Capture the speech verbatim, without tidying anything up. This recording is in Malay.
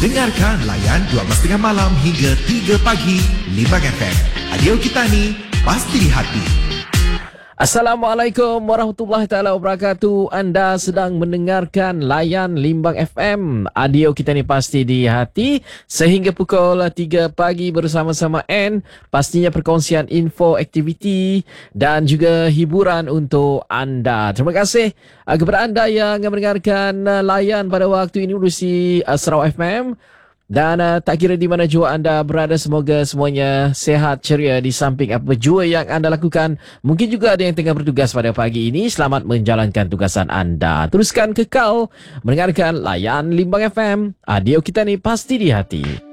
Dengarkan layan dua belas tiga puluh malam hingga tiga pagi Limbang F M. Adio kita ni pasti di hati. Assalamualaikum warahmatullahi taala wabarakatuh. Anda sedang mendengarkan layan Limbang F M. Adio kita ni pasti di hati sehingga pukul tiga pagi bersama-sama N. Pastinya perkongsian info, aktiviti dan juga hiburan untuk anda. Terima kasih uh, kepada anda yang mendengarkan uh, layan pada waktu ini melalui uh, Sarawak F M. Dan uh, tak kira di mana jua anda berada, semoga semuanya sehat ceria di samping apa jua yang anda lakukan. Mungkin juga ada yang tengah bertugas pada pagi ini. Selamat menjalankan tugasan anda. Teruskan kekal mendengarkan layan Limbang F M. Adio kita ni pasti di hati.